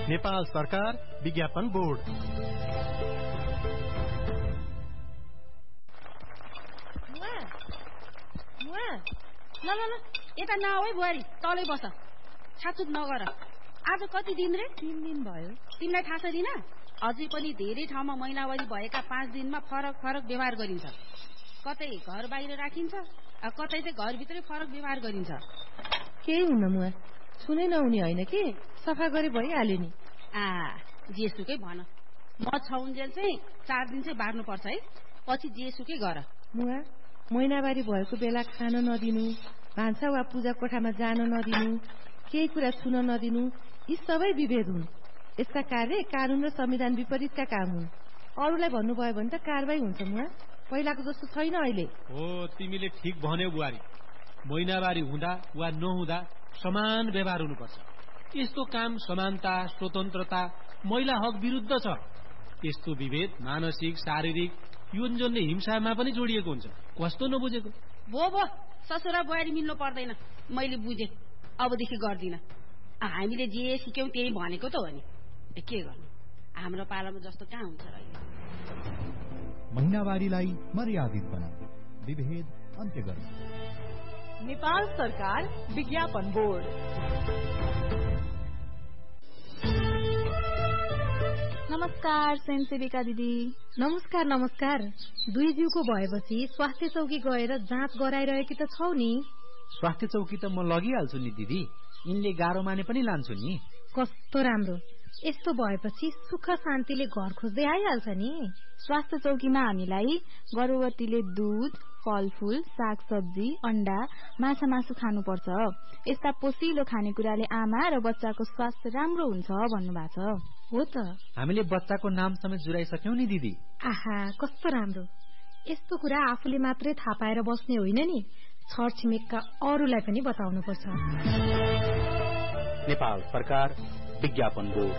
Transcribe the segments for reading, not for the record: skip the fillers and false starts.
नेपाल सरकार विज्ञापन बोर्ड। ल यता नआऊ है बुहारी, तलै बस, छाचुक नगर। आज कति दिन रे? 3 दिन भयो। तिमीलाई थाहा छैन? अझै पनि धेरै ठाउँमा महिनावारी भएका 5 दिनमा फरक फरक व्यवहार गरिन्छ। कतै घर बाहिर राखिन्छ, कतै चाहिँ घरभित्रै फरक व्यवहार गरिन्छ। केही हुन्न मुआ, सुनै नहुने होइन कि, सफा गरे भइहाल्यो नि। जेसुकै भन, म छौन्जेल चाहिँ 4 दिन चाहिँ बार्नुपर्छ है, पछि जेसुकै गर। मुआ, महिनावारी भएको बेला खान नदिनु, भान्सा वा पूजा कोठामा जान नदिनु, केही कुरा छुन नदिनु, यी सबै विभेद हुन्। यस्ता कार्य कानून र संविधान विपरीतका काम हुन्। अरूलाई भन्नुभयो भने त कारबाही हुन्छ मुआ, पहिलाको जस्तो छैन अहिले। हो, तिमीले ठिक भन्यौ बुहारी। महिनावारी हुँदा वा नहुँदा समान व्यवहार हुनुपर्छ। यस्तो काम समानता, स्वतन्त्रता, महिला हक विरुद्ध छ। यस्तो विभेद मानसिक, शारीरिक, यौन हिंसामा पनि जोडिएको हुन्छ। कस्तो नबुझेको? भो ससुरा बुहारी मिल्नु पर्दैन, मैले बुझेँ। अबदेखि गर्दिन। हामीले जे सिक्यौं त्यही भनेको त हो नि, के गर्नु, हाम्रो पालामा जस्तो कहाँ हुन्छ र। महिनावारीलाई मर्यादित बनाऊ, विभेद अन्त्य गर्नु। नेपाल सरकार विज्ञापन बोर्ड। नमस्कार स्वयंसेविका दिदी। नमस्कार नमस्कार। दुई जिउको भएपछि स्वास्थ्य चौकी गएर जाँच गराइरहेकी त छौ नि? स्वास्थ्य चौकी त म लगिहाल्छु नि दिदी, यिनले गाह्रो माने पनि लान्छु नि। कस्तो राम्रो, यस्तो भएपछि सुख शान्तिले घर खोज्दै आइहाल्छ नि। स्वास्थ्य चौकीमा हामीलाई गर्भवतीले दूध, फलफूल, सागसब्जी, अण्डा, माछा मासु खानुपर्छ। यस्ता पोषिलो खानेकुराले आमा र बच्चाको स्वास्थ्य राम्रो हुन्छ भन्नुभएको छ। हो त, हामीले बच्चाको नाम समेत जुराइसक्यौं नि दिदी। आहा, कस्तो राम्रो। यस्तो कुरा आफूले मात्रै थाहा पाएर बस्ने होइन नि, छरछिमेकका अरूलाई पनि बताउनुपर्छ। नेपाल सरकार विज्ञापन बोर्ड।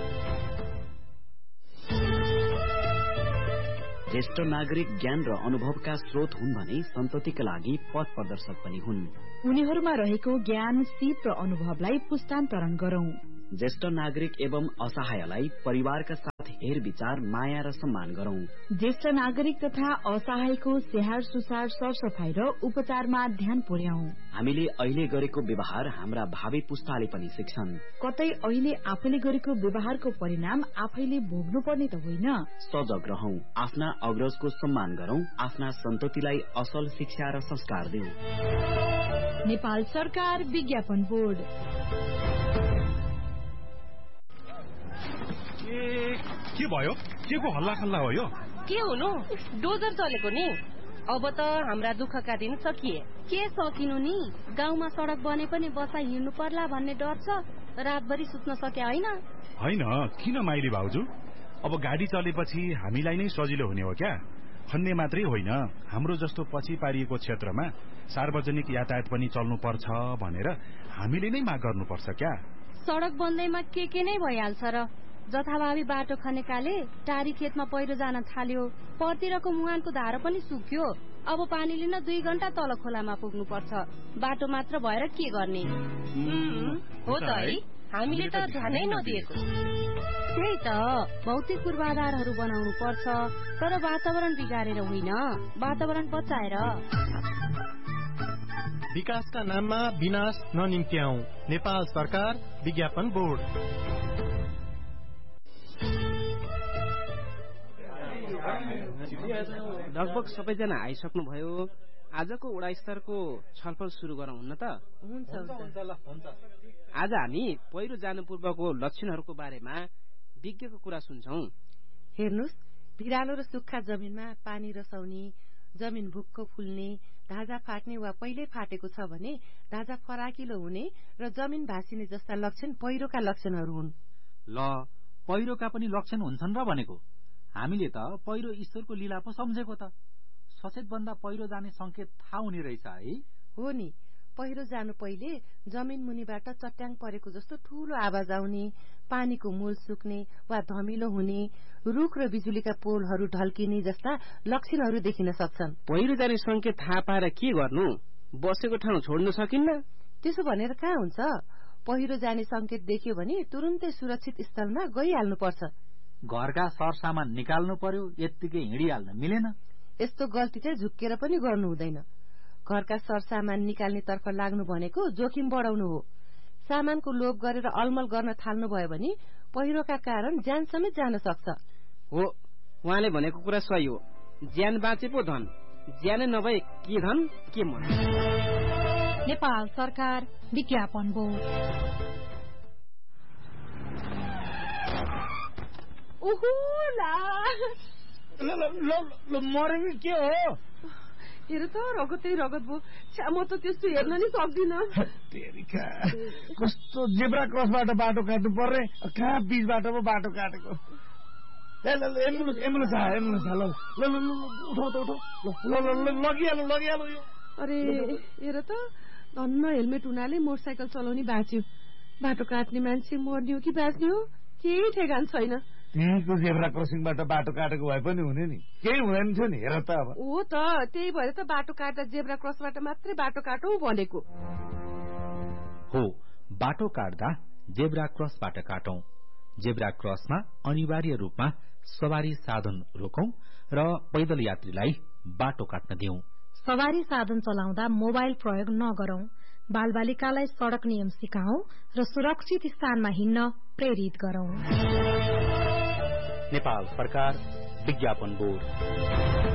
ज्येष्ठ नागरिक ज्ञान र अनुभवका स्रोत हुन् भने सन्ततिका लागि पथ प्रदर्शक पनि हुन्। उनीहरूमा रहेको ज्ञान, सिप र अनुभवलाई पुस्तान्तरण गरौं। ज्येष्ठ नागरिक एवं असहायलाई परिवारका साथ हेर विचार, माया र सम्मान गरौं। ज्येष्ठ नागरिक तथा असहायको स्याहार सुसार, सरसफाई र उपचारमा ध्यान पुर्याउँ। हामीले अहिले गरेको व्यवहार हाम्रा भावी पुस्ताले पनि सिक्छन्। कतै अहिले आफूले गरेको व्यवहारको परिणाम आफैले भोग्नु पर्ने त होइन। सजग रहौं, आफ्ना अग्रजको सम्मान गरौं, आफ्ना सन्ततिलाई असल शिक्षा र संस्कार देऊ। नेपाल सरकार विज्ञापन बोर्ड। के भयो? के को हल्ला खल्ला हो यो? के हुनु, डोजर चलेको नि। अब त हाम्रा दुःखका दिन सकिए। के सकिनु नि, गाउँमा सडक बने पनि बसाइ हिँड्नु पर्ला भन्ने डर छ। रातभरि सुत्न सके होइन? होइन, किन माइली भाउजू, अब गाडी चलेपछि हामीलाई नै सजिलो हुने हो क्या? खन्ने मात्रै होइन, हाम्रो जस्तो पछि पारिएको क्षेत्रमा सार्वजनिक यातायात पनि चल्नु पर्छ भनेर हामीले नै माग गर्नुपर्छ क्या? सडक बन्दैमा के नै भइहाल्छ र। जथाभावी बाटो खनेकाले टारी खेतमा पहिरो जान थाल्यो, परतिरको मुहानको धारो पनि सुक्यो। अब पानी लिन 2 घण्टा तल खोलामा पुग्नु पर्छ। बाटो मात्र भएर के गर्ने? हो त है, हामीले त ध्यानै नदिएको। त्यही त, भौतिक पूर्वाधारहरू बनाउनु पर्छ, तर वातावरण बिगारेर होइन, वातावरण बचाएर। विकासका नाममा विनाश ननिम्त्याऊ। नेपाल सरकार विज्ञापन बोर्ड। लगभग सबैजना आइसक्नुभयो। आजको वडा स्तरको छलफल सुरु गरौँ न त? हुन्छ। आज हामी पहिरो जानु पूर्वको लक्षणहरूको बारेमा विज्ञको कुरा सुन्छौं। हेर्नुस्, भिरालो र सुक्खा जमिनमा पानी रसाउने, जमिन भुक्क फुल्ने, धाजा फाट्ने वा पहिल्यै फाटेको छ भने धाजा फराकिलो हुने र जमिन भासिने जस्ता लक्षण पहिरोका लक्षणहरू हुन्। ल, पहिरोका पनि लक्षण हुन्छन् र भनेको? हामीले त पहिरो ईश्वरको लीला पो सम्झेको त। सचेत बन्दा पहिरो जाने संकेत थाहा हुने रहेछ है? हो नि, पहिरो जानु पहिले जमिन मुनिबाट चट्याङ परेको जस्तो ठूलो आवाज आउने, पानीको मूल सुक्ने वा धमिलो हुने, रुख र बिजुलीका पोलहरू ढल्किने जस्ता लक्षणहरू देखिन सक्छन्। पहिरो जाने संकेत थाहा पाएर के गर्नु? बसेको ठाउँ छोड्न सकिन्न? त्यसो भनेर कहाँ हुन्छ? पहिरो जाने संकेत देखियो भने तुरुन्तै सुरक्षित स्थलमा गइहाल्नुपर्छ। घरका सरसामान निकाल्नु पर्यो, यत्तिकै हिँडिहाल्न मिलेन। यस्तो गल्ती चाहिँ झुक्केर पनि गर्नु हुँदैन। घरका सरसामान निकाल्नेतर्फ लाग्नु भनेको जोखिम बढाउनु हो। सामानको लोभ गरेर अलमल गर्न थाल्नु भयो भने पहिरोका कारण ज्यान समेत जान सक्छ। हो, उहाँले भनेको कुरा सही हो। ज्यान बाँचे पो धन, ज्यानै नभए के धन के मन। नेपाल सरकार विज्ञापन बोर्ड। मरेको के हो? हेर त रगतै रगत भयो। म त त्यस्तो हेर्न नि सक्दिन। कस्तो जेब्रा क्रसबाट बाटो काट्नु पर्ने, कहाँ बीचबाट पो बाटो काटेको। एम्बुलेन्स लगिहाल्नु। अरे हेर त, धन्न हेलमेट हुनाले मोटरसाइकल चलाउने बाँच्यो। बाटो काट्ने मान्छे मर्ने हो कि बाँच्ने हो केही ठेगान छैन। त्यहीँको जेब्रा क्रसिङबाट बाटो काटेको भए पनि हुने नि, केही हुँदैन थियो नि। हेर त अब हो त, त्यही भएर त बाटो काट्दा जेब्रा क्रसबाट मात्रै बाटो काटौँ भनेको हो। बाटो काट्दा जेब्रा क्रसबाट काटौं। जेब्रा क्रसमा अनिवार्य रूपमा सवारी साधन रोकौं र पैदल यात्रीलाई बाटो काट्न दिउँ। सवारी साधन चलाउँदा मोबाइल प्रयोग नगरौं। बालबालिकालाई सड़क नियम सिकाऊ र सुरक्षित स्थानमा हिँड्न प्रेरित गरौं। नेपाल सरकार विज्ञापन बोर्ड।